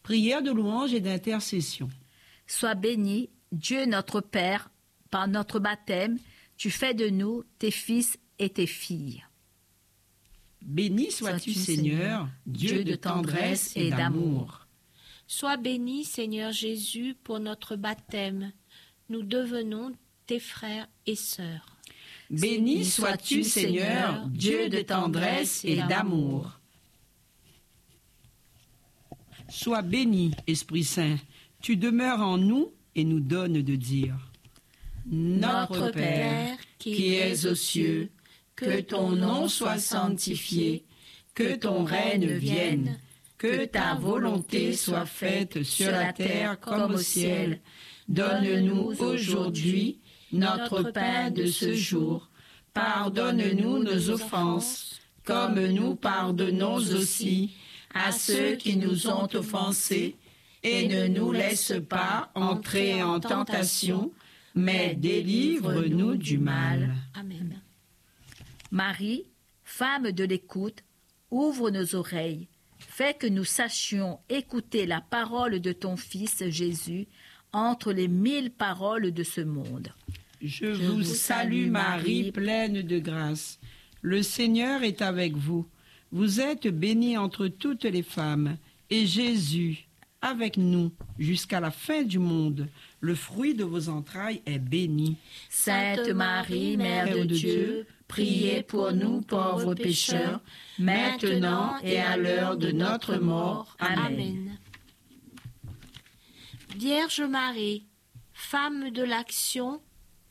Prière de louange et d'intercession. Sois béni, Dieu notre Père, par notre baptême, tu fais de nous tes fils et tes filles. Béni sois-tu, Seigneur, Dieu de tendresse et d'amour. Sois béni, Seigneur Jésus, pour notre baptême. Nous devenons tes frères et sœurs. Béni sois-tu, Seigneur, Dieu de tendresse et d'amour. Sois béni, Esprit Saint, tu demeures en nous et nous donnes de dire. Notre Père, qui es aux cieux, que ton nom soit sanctifié, que ton règne vienne, que ta volonté soit faite sur la terre comme au ciel. Donne-nous aujourd'hui notre pain de ce jour. Pardonne-nous nos offenses, comme nous pardonnons aussi à ceux qui nous ont offensés, et ne nous laisse pas entrer en tentation, mais délivre-nous du mal. Amen. Marie, femme de l'écoute, ouvre nos oreilles, fais que nous sachions écouter la parole de ton Fils Jésus entre les 1000 paroles de ce monde. Je vous salue Marie, pleine de grâce. Le Seigneur est avec vous. Vous êtes bénie entre toutes les femmes, et Jésus, avec nous, jusqu'à la fin du monde, le fruit de vos entrailles est béni. Sainte Marie, Mère de Dieu, priez pour nous pauvres pécheurs, maintenant et à l'heure de notre mort. Amen. Vierge Marie, femme de l'action,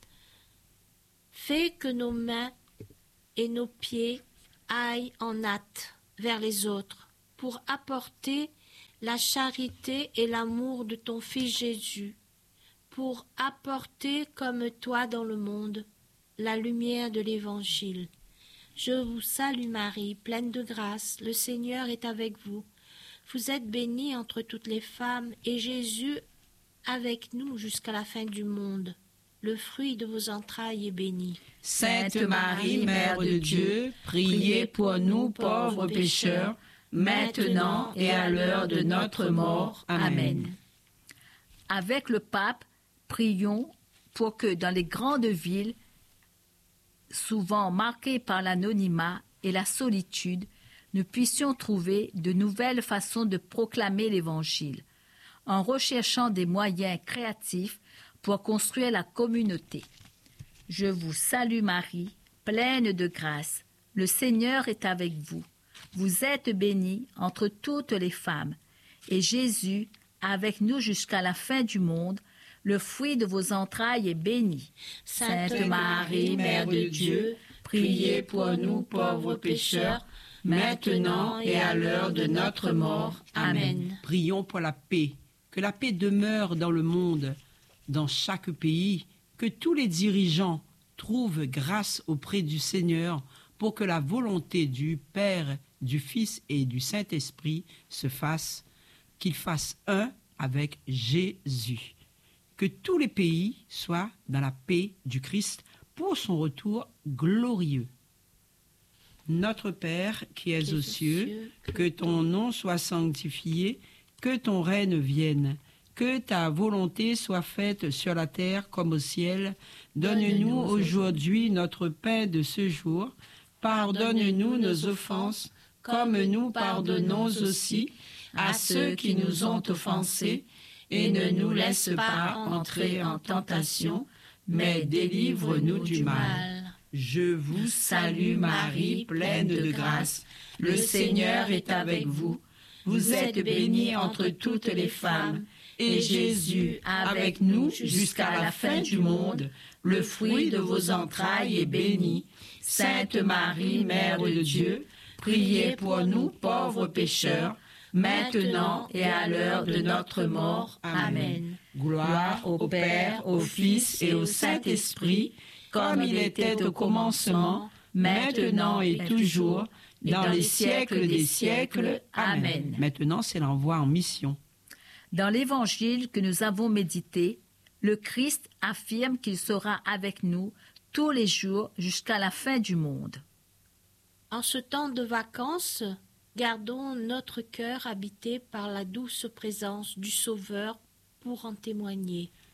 fais que nos mains et nos pieds aillent en hâte vers les autres pour apporter la charité et l'amour de ton Fils Jésus, pour apporter comme toi dans le monde la lumière de l'Évangile. Je vous salue Marie, pleine de grâce, le Seigneur est avec vous. Vous êtes bénie entre toutes les femmes, et Jésus avec nous jusqu'à la fin du monde. Le fruit de vos entrailles est béni. Sainte Marie, Mère de Dieu, priez pour nous pauvres pécheurs, maintenant et à l'heure de notre mort. Amen. Avec le pape, prions pour que dans les grandes villes, souvent marquées par l'anonymat et la solitude, nous puissions trouver de nouvelles façons de proclamer l'Évangile, en recherchant des moyens créatifs pour construire la communauté. Je vous salue Marie, pleine de grâce. Le Seigneur est avec vous. Vous êtes bénie entre toutes les femmes, et Jésus, avec nous jusqu'à la fin du monde, le fruit de vos entrailles est béni. Sainte Marie, Mère de Dieu, priez pour nous pauvres pécheurs, maintenant et à l'heure de notre mort. Amen. Prions pour la paix, que la paix demeure dans le monde, dans chaque pays, que tous les dirigeants trouvent grâce auprès du Seigneur pour que la volonté du Père, du Fils et du Saint-Esprit se fasse, qu'ils fassent un avec Jésus. Que tous les pays soient dans la paix du Christ pour son retour glorieux. Notre Père qui es aux cieux, que ton nom soit sanctifié, que ton règne vienne, que ta volonté soit faite sur la terre comme au ciel. Donne-nous aujourd'hui notre pain de ce jour. Pardonne-nous nos offenses, comme nous pardonnons aussi à ceux qui nous ont offensés, et ne nous laisse pas entrer en tentation, mais délivre-nous du mal. Je vous salue Marie, pleine de grâce. Le Seigneur est avec vous. Vous êtes bénie entre toutes les femmes, et Jésus, avec nous jusqu'à la fin du monde, le fruit de vos entrailles est béni. Sainte Marie, Mère de Dieu, priez pour nous pauvres pécheurs, maintenant et à l'heure de notre mort. Amen. Gloire au Père, au Fils et au Saint-Esprit, comme il était au commencement, maintenant et toujours, dans les siècles des siècles. Amen. Maintenant, c'est l'envoi en mission. Dans l'Évangile que nous avons médité, le Christ affirme qu'il sera avec nous tous les jours jusqu'à la fin du monde. En ce temps de vacances, Gardons notre cœur habité par la douce présence du Sauveur pour en témoigner.